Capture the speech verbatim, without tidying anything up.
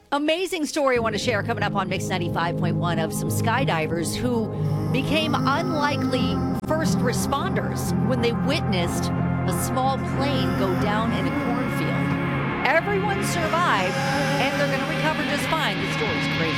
Amazing story I want to share coming up on Mix ninety-five point one of some skydivers who became unlikely first responders when they witnessed a small plane go down in a cornfield. Everyone survived, and they're going to recover just fine. The story's crazy.